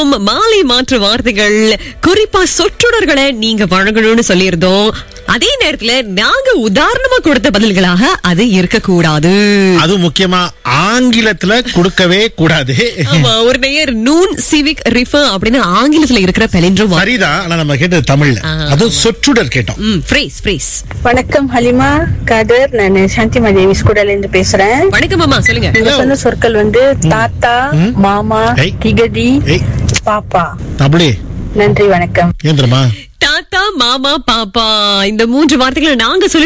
மற்றும் மாலை மாற்று வார்த்தைகள், குறிப்பா சொற்றொடர்களை நீங்க வழங்கணும்னு சொல்லியிருந்தோம். அதே நேரத்துல நாங்க உதாரணமா கொடுத்த பதில்களாக அது இருக்கக்கூடாது. அது முக்கியமா ஆங்கிலத்துல கொடுக்கவே கூடாது. ஆமா, ஒரு நேயர் நூன் சிவிக் ரிஃபர் அப்படின்னு ஆங்கிலத்துல இருக்கிற பெலின்றும் சரிதான். ஆனா நம்ம கேட்டது தமிழ்ல, அது சொற்றொடர் கேட்டோம். வணக்கம் ஹலிமா காதர், நான் சாந்திமா தேவி ஸ்கூடல இருந்து பேசுறேன். வணக்கம் மாமா, சொல்லுங்க. நீங்க சொன்ன சொற்கள் வந்து தாத்தா, மாமா, திகதி, பாப்பா. தமிழே நன்றி, வணக்கம். ஏந்திரமா தாத்தா, மாமா, பாப்பா, இந்த 3 வார்த்தைகளை நாங்க சொல்லி